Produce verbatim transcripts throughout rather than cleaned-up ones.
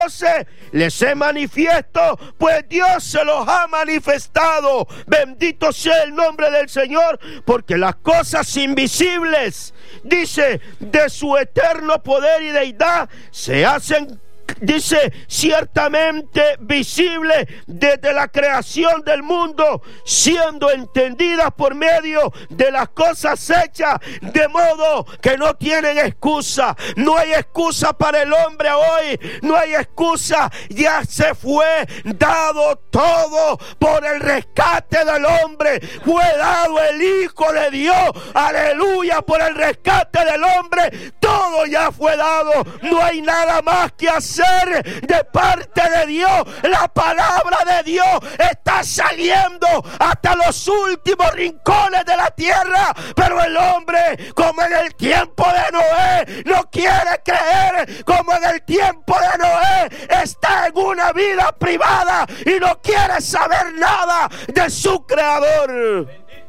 les he manifiesto, pues Dios se los ha manifestado. Bendito sea el nombre del Señor, porque las cosas invisibles, dice, de su eterno poder y deidad, se hacen, dice, ciertamente visible desde la creación del mundo, siendo entendidas por medio de las cosas hechas, de modo que no tienen excusa. No hay excusa para el hombre hoy, no hay excusa. Ya se fue dado todo por el rescate del hombre. Fue dado el Hijo de Dios, aleluya, por el rescate del hombre. Todo ya fue dado, no hay nada más que hacer de parte de Dios. La palabra de Dios está saliendo hasta los últimos rincones de la tierra, pero el hombre, como en el tiempo de Noé, no quiere creer. Como en el tiempo de Noé, está en una vida privada y no quiere saber nada de su creador.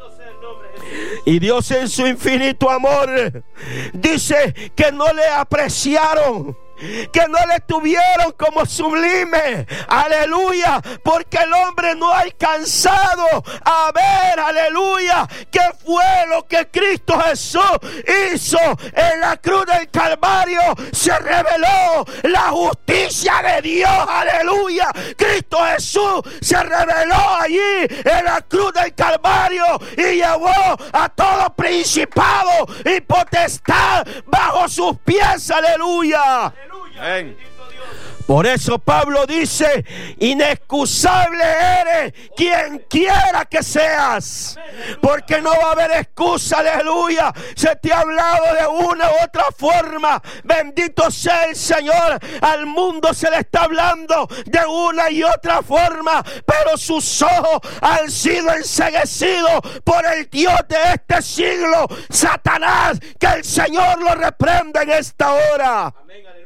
Y Dios, en su infinito amor, dice que no le apreciaron, que no le tuvieron como sublime, aleluya, porque el hombre no ha alcanzado a ver, aleluya, qué fue lo que Cristo Jesús hizo en la cruz del Calvario. Se reveló la justicia de Dios, aleluya. Cristo Jesús se reveló allí en la cruz del Calvario y llevó a todo principado y potestad bajo sus pies, aleluya. Amén. Por eso Pablo dice: inexcusable eres quien quiera que seas, porque no va a haber excusa, aleluya. Se te ha hablado de una u otra forma, bendito sea el Señor. Al mundo se le está hablando de una y otra forma, pero sus ojos han sido enceguecidos por el Dios de este siglo, Satanás. Que el Señor lo reprenda en esta hora. Amén, aleluya.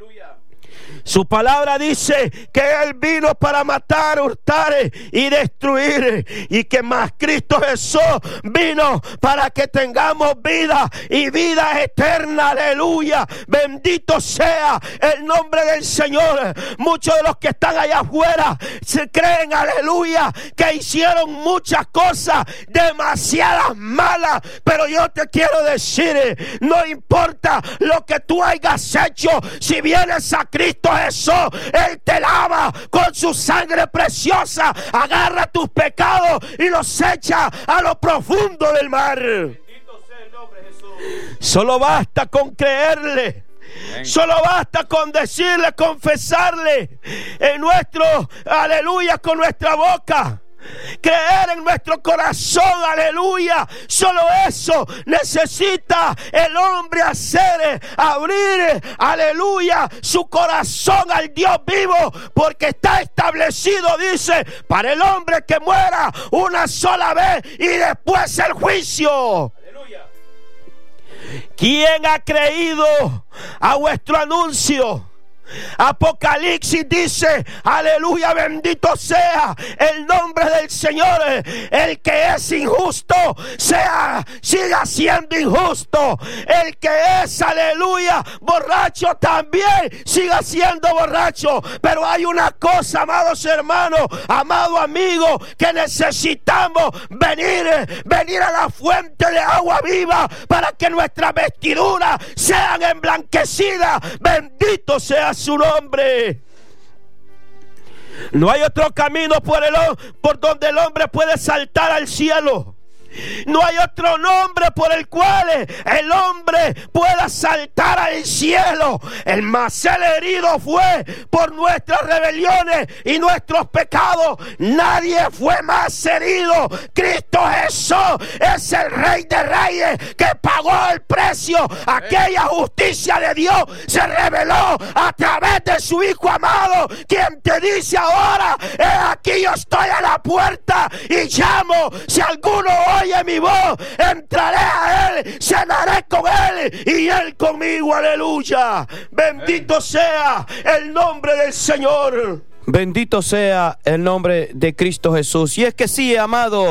Su palabra dice que Él vino para matar, hurtar y destruir, y que más Cristo Jesús vino para que tengamos vida y vida eterna, aleluya. Bendito sea el nombre del Señor. Muchos de los que están allá afuera se creen, aleluya, que hicieron muchas cosas demasiadas malas, pero yo te quiero decir, no importa lo que tú hayas hecho, si vienes a Cristo Jesús, Él te lava con su sangre preciosa, agarra tus pecados y los echa a lo profundo del mar. Bendito sea el nombre de Jesús. Solo basta con creerle. Amén. Solo basta con decirle, confesarle en nuestro, aleluya, con nuestra boca, creer en nuestro corazón, aleluya. Solo eso necesita el hombre hacer, abrir, aleluya, su corazón al Dios vivo, porque está establecido, dice, para el hombre que muera una sola vez y después el juicio. Aleluya. ¿Quién ha creído a vuestro anuncio? Apocalipsis dice, aleluya, bendito sea el nombre del Señor. El que es injusto sea, siga siendo injusto. El que es, aleluya, borracho también siga siendo borracho. Pero hay una cosa, amados hermanos, amado amigo, que necesitamos venir, venir a la fuente de agua viva para que nuestras vestiduras sean emblanquecidas. Bendito sea su nombre. No hay otro camino por, el, por donde el hombre puede saltar al cielo. No hay otro nombre por el cual el hombre pueda saltar al cielo. El más el herido fue por nuestras rebeliones y nuestros pecados. Nadie fue más herido. Cristo Jesús es el Rey de Reyes, que pagó el precio. Aquella justicia de Dios se reveló a través de su Hijo amado, quien te dice ahora: he aquí, yo estoy a la puerta y llamo. Si alguno oye mi voz, entraré a él, cenaré con él y él conmigo, aleluya. Bendito sea el nombre del Señor. Bendito sea el nombre de Cristo Jesús. Y es que sí, amado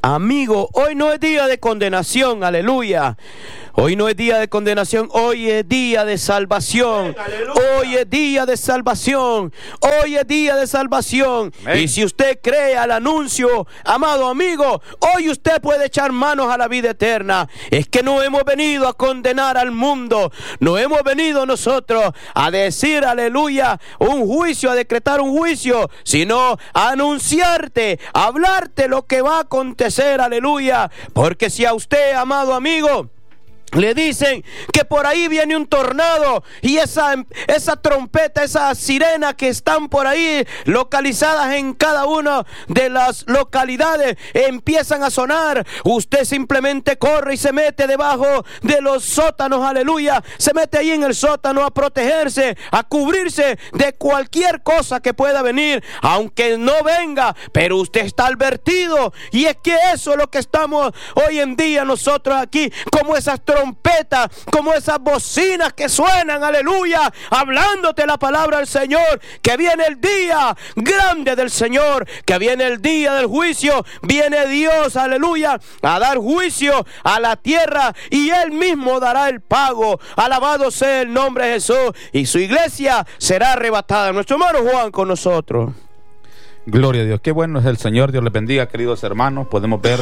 amigo, hoy no es día de condenación, aleluya. Hoy no es día de condenación, hoy es día de salvación. Hoy es día de salvación. Hoy es día de salvación. Amén. Y si usted cree al anuncio, amado amigo, hoy usted puede echar manos a la vida eterna. Es que no hemos venido a condenar al mundo. No hemos venido nosotros a decir, aleluya, un juicio, a decretar un juicio, sino a anunciarte, a hablarte lo que va a acontecer, aleluya. Porque si a usted, amado amigo, le dicen que por ahí viene un tornado y esa, esa trompeta, esa sirena que están por ahí localizadas en cada una de las localidades empiezan a sonar, usted simplemente corre y se mete debajo de los sótanos, aleluya, se mete ahí en el sótano a protegerse, a cubrirse de cualquier cosa que pueda venir, aunque no venga, pero usted está advertido. Y es que eso es lo que estamos hoy en día nosotros aquí, como esas trompetas, trompetas, como esas bocinas que suenan, aleluya, hablándote la palabra del Señor, que viene el día grande del Señor, que viene el día del juicio, viene Dios, aleluya, a dar juicio a la tierra y Él mismo dará el pago. Alabado sea el nombre de Jesús, y su iglesia será arrebatada. Nuestro hermano Juan con nosotros. Gloria a Dios, qué bueno es el Señor. Dios les bendiga, queridos hermanos. Podemos ver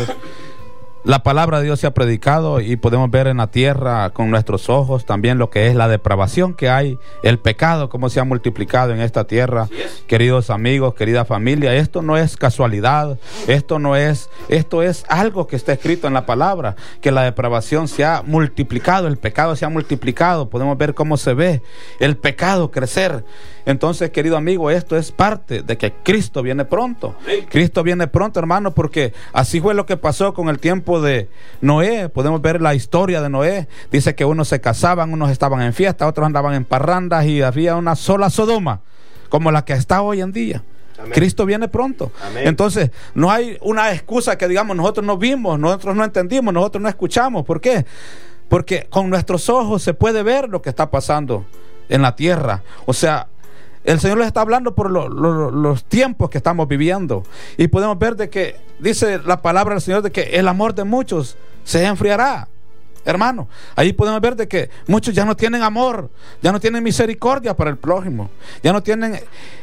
la palabra de Dios se ha predicado y podemos ver en la tierra con nuestros ojos también lo que es la depravación que hay, el pecado, cómo se ha multiplicado en esta tierra. Queridos amigos, querida familia, esto no es casualidad, esto no es, esto es algo que está escrito en la palabra, que la depravación se ha multiplicado, el pecado se ha multiplicado. Podemos ver cómo se ve el pecado crecer. Entonces, querido amigo, esto es parte de que Cristo viene pronto. Cristo viene pronto, hermano, porque así fue lo que pasó con el tiempo de Noé. Podemos ver la historia de Noé. Dice que unos se casaban, unos estaban en fiesta, otros andaban en parrandas y había una sola Sodoma, como la que está hoy en día. Amén. Cristo viene pronto. Amén. Entonces, no hay una excusa que digamos nosotros no vimos, nosotros no entendimos, nosotros no escuchamos. ¿Por qué? Porque con nuestros ojos se puede ver lo que está pasando en la tierra. O sea, el Señor les está hablando por lo, lo, los tiempos que estamos viviendo. Y podemos ver de que dice la palabra del Señor de que el amor de muchos se enfriará. Hermano, ahí podemos ver de que muchos ya no tienen amor, ya no tienen misericordia para el prójimo, ya no tienen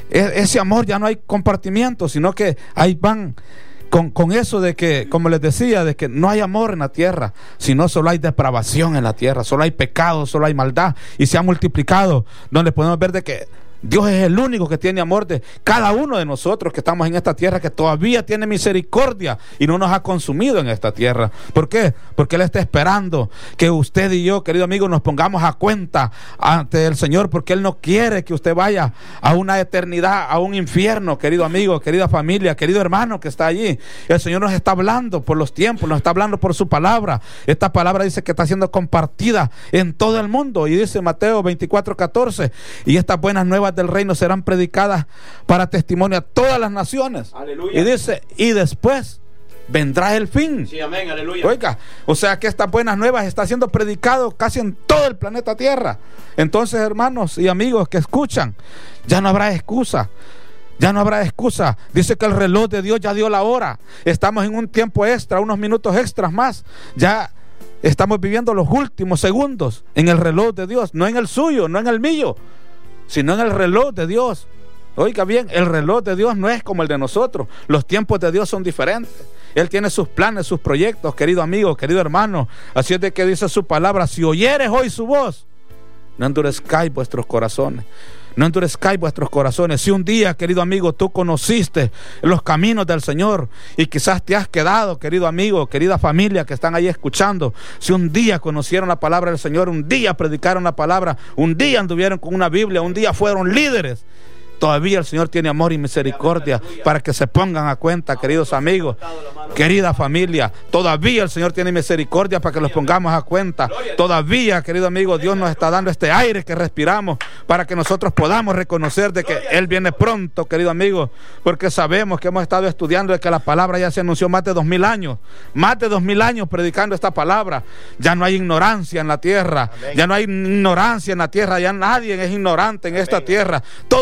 ese amor, ya no hay compartimiento, sino que ahí van Con, con eso de que, como les decía, de que no hay amor en la tierra, sino solo hay depravación en la tierra, solo hay pecado, solo hay maldad, y se ha multiplicado, donde podemos ver de que Dios es el único que tiene amor de cada uno de nosotros que estamos en esta tierra, que todavía tiene misericordia y no nos ha consumido en esta tierra. ¿Por qué? Porque Él está esperando que usted y yo, querido amigo, nos pongamos a cuenta ante el Señor, porque Él no quiere que usted vaya a una eternidad, a un infierno, querido amigo, querida familia, querido hermano que está allí. El Señor nos está hablando por los tiempos, nos está hablando por su palabra. Esta palabra dice que está siendo compartida en todo el mundo, y dice Mateo veinticuatro catorce, y estas buenas nuevas del reino serán predicadas para testimonio a todas las naciones. Aleluya. Y dice, y después vendrá el fin. Sí, amén, aleluya. Oiga, o sea que estas buenas nuevas está siendo predicado casi en todo el planeta Tierra. Entonces, hermanos y amigos que escuchan, ya no habrá excusa. Ya no habrá excusa. Dice que el reloj de Dios ya dio la hora. Estamos en un tiempo extra, unos minutos extras más. Ya estamos viviendo los últimos segundos en el reloj de Dios, no en el suyo, no en el mío, sino en el reloj de Dios. Oiga bien, el reloj de Dios no es como el de nosotros. Los tiempos de Dios son diferentes. Él tiene sus planes, sus proyectos, querido amigo, querido hermano. Así es de que dice su palabra: si oyeres hoy su voz, no endurezcáis vuestros corazones. No endurezcáis vuestros corazones. Si un día, querido amigo, tú conociste los caminos del Señor y quizás te has quedado, querido amigo, querida familia que están ahí escuchando, si un día conocieron la palabra del Señor, un día predicaron la palabra, un día anduvieron con una Biblia, un día fueron líderes, todavía el Señor tiene amor y misericordia para que se pongan a cuenta, queridos amigos, querida familia. Todavía el Señor tiene misericordia para que los pongamos a cuenta. Todavía, querido amigo, Dios nos está dando este aire que respiramos para que nosotros podamos reconocer de que Él viene pronto, querido amigo, porque sabemos que hemos estado estudiando de que la palabra ya se anunció más de dos mil años, más de dos mil años predicando esta palabra. Ya no hay ignorancia en la tierra, ya no hay ignorancia en la tierra, ya nadie es ignorante en esta tierra. Todos sabemos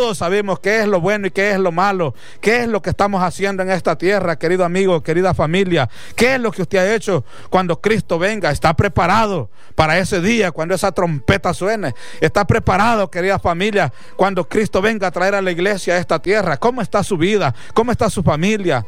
decimos qué es lo bueno y qué es lo malo, qué es lo que estamos haciendo en esta tierra, querido amigo, querida familia, qué es lo que usted ha hecho cuando Cristo venga. ¿Está preparado para ese día, cuando esa trompeta suene? ¿Está preparado, querida familia, cuando Cristo venga a traer a la iglesia a esta tierra? ¿Cómo está su vida? ¿Cómo está su familia?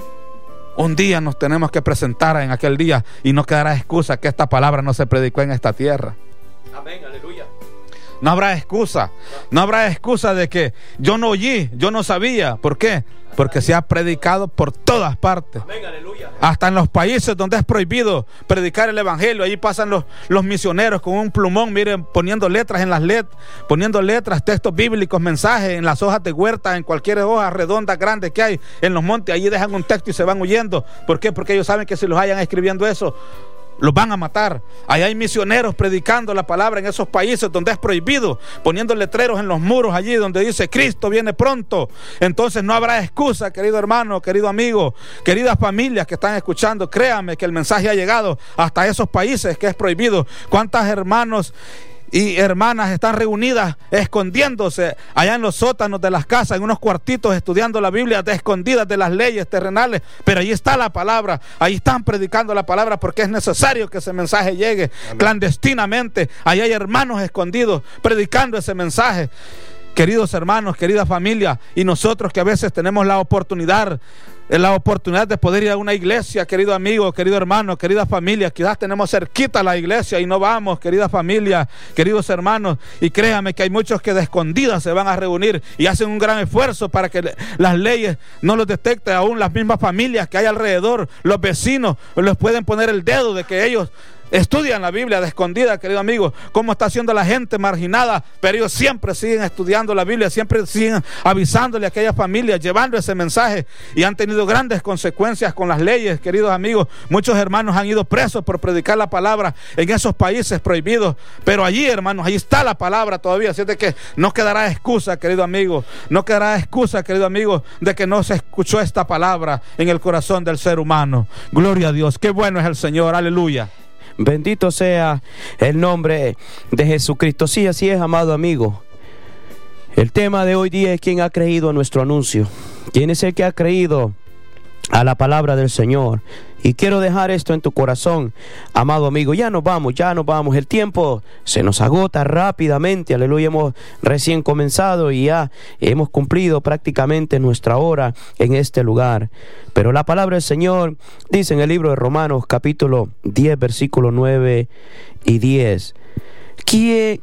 Un día nos tenemos que presentar en aquel día y no quedará excusa que esta palabra no se predicó en esta tierra. Amén, aleluya. No habrá excusa, no habrá excusa de que yo no oí, yo no sabía. ¿Por qué? Porque se ha predicado por todas partes. Amén, aleluya. Hasta en los países donde es prohibido predicar el evangelio, ahí pasan los, los misioneros con un plumón, miren, poniendo letras en las L E D, poniendo letras, textos bíblicos, mensajes en las hojas de huerta, en cualquier hoja redonda grande que hay en los montes. Allí dejan un texto y se van huyendo. ¿Por qué? Porque ellos saben que si los hayan escribiendo eso, los van a matar. Ahí hay misioneros predicando la palabra en esos países donde es prohibido, poniendo letreros en los muros allí donde dice Cristo viene pronto. Entonces no habrá excusa, querido hermano, querido amigo, queridas familias que están escuchando. Créanme que el mensaje ha llegado hasta esos países que es prohibido. ¿Cuántas hermanos y hermanas están reunidas escondiéndose allá en los sótanos de las casas, en unos cuartitos, estudiando la Biblia de escondidas de las leyes terrenales? Pero ahí está la palabra, ahí están predicando la palabra, porque es necesario que ese mensaje llegue. Amén. Clandestinamente. Ahí hay hermanos escondidos predicando ese mensaje. Queridos hermanos, querida familia, y nosotros que a veces tenemos la oportunidad la oportunidad de poder ir a una iglesia, querido amigo, querido hermano, querida familia, quizás tenemos cerquita la iglesia y no vamos, querida familia, queridos hermanos, y créame que hay muchos que de escondidas se van a reunir y hacen un gran esfuerzo para que las leyes no los detecten. Aún las mismas familias que hay alrededor, los vecinos, les pueden poner el dedo de que ellos estudian la Biblia de escondida, querido amigo. Cómo está haciendo la gente marginada, pero ellos siempre siguen estudiando la Biblia, siempre siguen avisándole a aquellas familias, llevando ese mensaje, y han tenido grandes consecuencias con las leyes, queridos amigos. Muchos hermanos han ido presos por predicar la palabra en esos países prohibidos, pero allí, hermanos, allí está la palabra todavía. Así de que no quedará excusa, querido amigo, no quedará excusa, querido amigo, de que no se escuchó esta palabra en el corazón del ser humano. Gloria a Dios, qué bueno es el Señor, aleluya. Bendito sea el nombre de Jesucristo. Sí, así es, amado amigo. El tema de hoy día es: ¿quién ha creído a nuestro anuncio? ¿Quién es el que ha creído a la palabra del Señor? Y quiero dejar esto en tu corazón, amado amigo. Ya nos vamos, ya nos vamos. El tiempo se nos agota rápidamente. Aleluya, hemos recién comenzado y ya hemos cumplido prácticamente nuestra hora en este lugar. Pero la palabra del Señor dice en el libro de Romanos, capítulo diez, versículos nueve y diez. Que,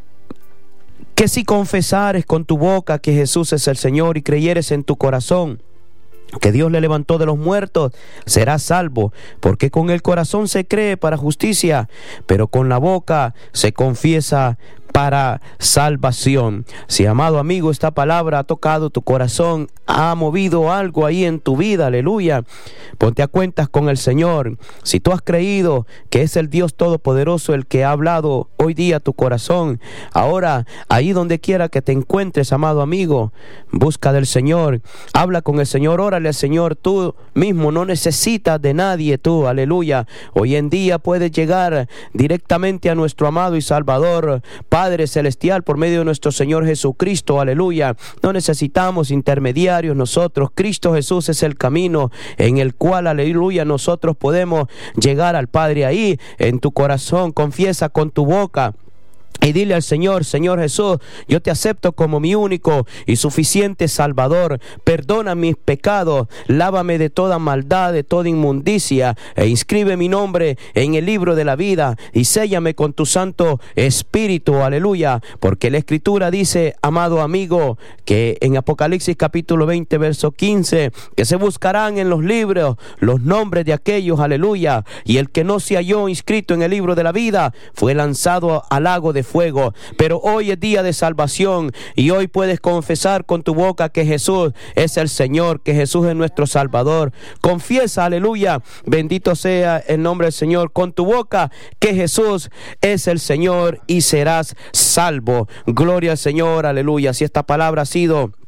que si confesares con tu boca que Jesús es el Señor y creyeres en tu corazón que Dios le levantó de los muertos, serás salvo, porque con el corazón se cree para justicia, pero con la boca se confiesa para salvación. Si, amado amigo, esta palabra ha tocado tu corazón, ha movido algo ahí en tu vida, aleluya, ponte a cuentas con el Señor. Si tú has creído que es el Dios Todopoderoso el que ha hablado hoy día a tu corazón, ahora, ahí donde quiera que te encuentres, amado amigo, busca del Señor, habla con el Señor, órale al Señor. Tú mismo no necesitas de nadie, tú, aleluya. Hoy en día puedes llegar directamente a nuestro amado y Salvador Padre Celestial por medio de nuestro Señor Jesucristo, aleluya. No necesitamos intermediarios nosotros. Cristo Jesús es el camino en el cual, aleluya, nosotros podemos llegar al Padre. Ahí en tu corazón confiesa con tu boca y dile al Señor: Señor Jesús, yo te acepto como mi único y suficiente Salvador. Perdona mis pecados, lávame de toda maldad, de toda inmundicia, e inscribe mi nombre en el libro de la vida y séllame con tu Santo Espíritu, aleluya. Porque la Escritura dice, amado amigo, que en Apocalipsis capítulo veinte, verso quince, que se buscarán en los libros los nombres de aquellos, aleluya, y el que no se halló inscrito en el libro de la vida fue lanzado al lago de fuego. Pero hoy es día de salvación y hoy puedes confesar con tu boca que Jesús es el Señor, que Jesús es nuestro Salvador. Confiesa, aleluya, bendito sea el nombre del Señor, con tu boca que Jesús es el Señor y serás salvo. Gloria al Señor, aleluya. Si esta palabra ha sido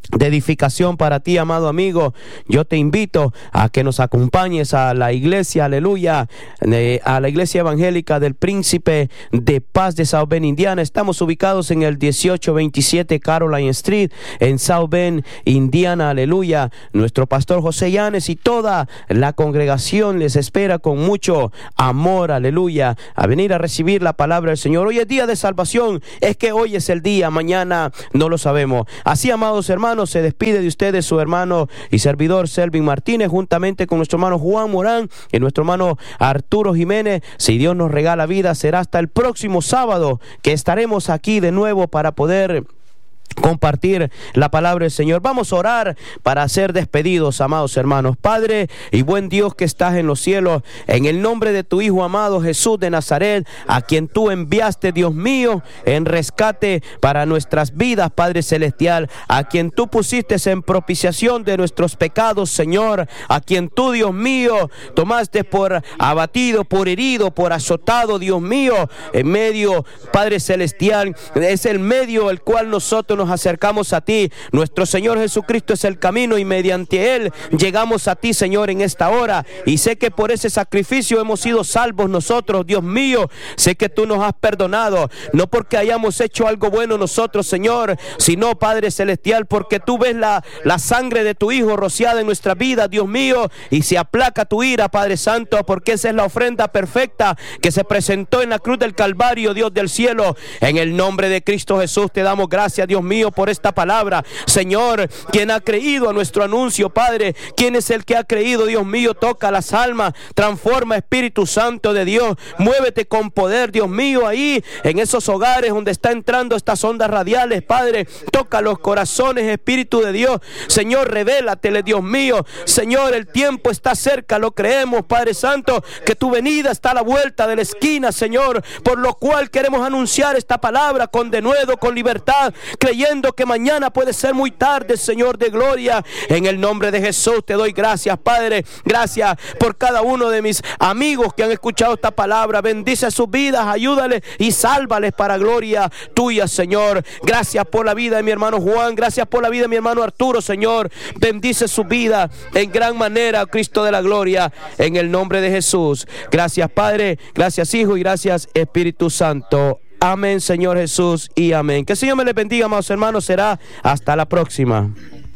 de edificación para ti, amado amigo. Yo te invito a que nos acompañes a la iglesia, aleluya, eh, a la iglesia evangélica del Príncipe de Paz de South Bend, Indiana. Estamos ubicados en el dieciocho veintisiete Caroline Street, en South Bend, Indiana, aleluya. Nuestro pastor José Llanes y toda la congregación les espera con mucho amor, aleluya, a venir a recibir la palabra del Señor. Hoy es día de salvación, es que hoy es el día, mañana no lo sabemos. Así, amados hermanos, se despide de ustedes su hermano y servidor Selvin Martínez, juntamente con nuestro hermano Juan Morán y nuestro hermano Arturo Jiménez. Si Dios nos regala vida, será hasta el próximo sábado que estaremos aquí de nuevo para poder compartir la palabra del Señor. Vamos a orar para ser despedidos, amados hermanos. Padre y buen Dios que estás en los cielos, en el nombre de tu Hijo amado Jesús de Nazaret, a quien tú enviaste, Dios mío, en rescate para nuestras vidas, Padre celestial, a quien tú pusiste en propiciación de nuestros pecados, Señor, a quien tú, Dios mío, tomaste por abatido, por herido, por azotado, Dios mío, en medio, Padre celestial, es el medio el cual nosotros nos acercamos a ti. Nuestro Señor Jesucristo es el camino y mediante Él llegamos a ti, Señor, en esta hora. Y sé que por ese sacrificio hemos sido salvos nosotros, Dios mío. Sé que tú nos has perdonado, no porque hayamos hecho algo bueno nosotros, Señor, sino, Padre celestial, porque tú ves la, la sangre de tu Hijo rociada en nuestra vida, Dios mío, y se aplaca tu ira, Padre Santo, porque esa es la ofrenda perfecta que se presentó en la cruz del Calvario, Dios del cielo. En el nombre de Cristo Jesús te damos gracias, Dios mío, por esta palabra. Señor, quien ha creído a nuestro anuncio, Padre, quien es el que ha creído, Dios mío, toca las almas, transforma, Espíritu Santo de Dios, muévete con poder, Dios mío, ahí en esos hogares donde está entrando estas ondas radiales, Padre, toca los corazones, Espíritu de Dios. Señor, revélatele, Dios mío. Señor, el tiempo está cerca, lo creemos, Padre Santo, que tu venida está a la vuelta de la esquina, Señor, por lo cual queremos anunciar esta palabra con denuedo, con libertad, creyendo que mañana puede ser muy tarde, Señor de gloria. En el nombre de Jesús te doy gracias, Padre. Gracias por cada uno de mis amigos que han escuchado esta palabra. Bendice sus vidas, ayúdales y sálvales para gloria tuya, Señor. Gracias por la vida de mi hermano Juan, gracias por la vida de mi hermano Arturo, Señor. Bendice su vida en gran manera, Cristo de la gloria, en el nombre de Jesús. Gracias, Padre, gracias, Hijo, y gracias, Espíritu Santo. Amén, Señor Jesús, y amén. Que el Señor me les bendiga, amados hermanos. Será hasta la próxima.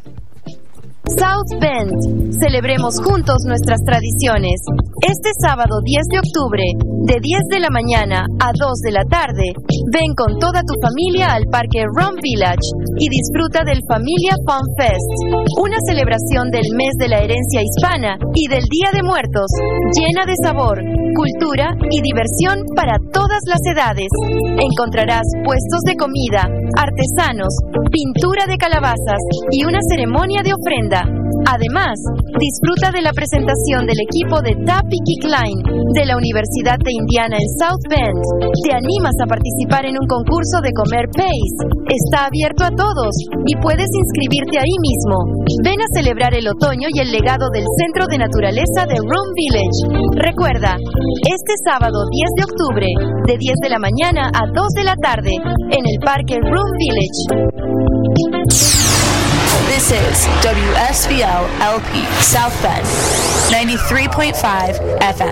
South Bend, celebremos juntos nuestras tradiciones. Este sábado diez de octubre, de diez de la mañana a dos de la tarde, ven con toda tu familia al Parque Rum Village y disfruta del Familia Fun Fest, una celebración del mes de la herencia hispana y del Día de Muertos, llena de sabor, cultura y diversión para todas las edades. Encontrarás puestos de comida, artesanos, pintura de calabazas y una ceremonia de ofrenda. Además, disfruta de la presentación del equipo de Tappy Klein de la Universidad de Indiana en South Bend. ¿Te animas a participar en un concurso de comer Pace? Está abierto a todos y puedes inscribirte ahí mismo. Ven a celebrar el otoño y el legado del Centro de Naturaleza de Rum Village. Recuerda, este sábado diez de octubre, de diez de la mañana a dos de la tarde, en el Parque Rum Village. This is W S B L L P South Bend ninety-three point five F M.